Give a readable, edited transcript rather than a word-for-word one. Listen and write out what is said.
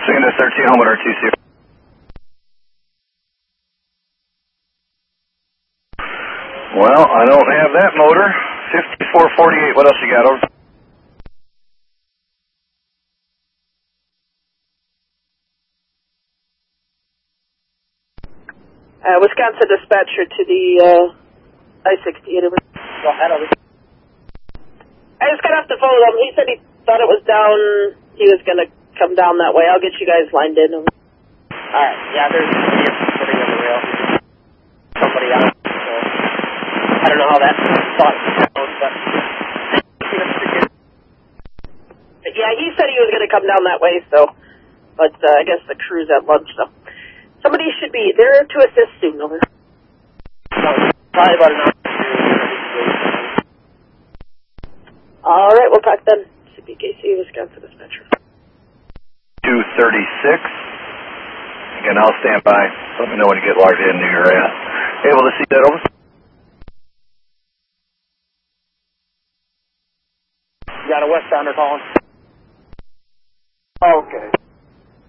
Swinging to 13, home at R20. Well, I don't have that motor. 5448, what else you got, over? Wisconsin dispatcher to the I-68. Go ahead, over. I just got off the phone with him. He said he thought it was down. He was going to come down that way. I'll get you guys lined in. All right. Yeah, there's somebody on the rail. Somebody out. So I don't know how that thought goes, but yeah, he said he was going to come down that way. So, but I guess the crew's at lunch. So somebody should be there to assist soon. Over. Probably about an hour. All right, we'll talk then. CPKC, Wisconsin dispatcher. 236. Again, I'll stand by. Let me know when you get logged into your able to see that, over. You got a westbounder calling. Okay.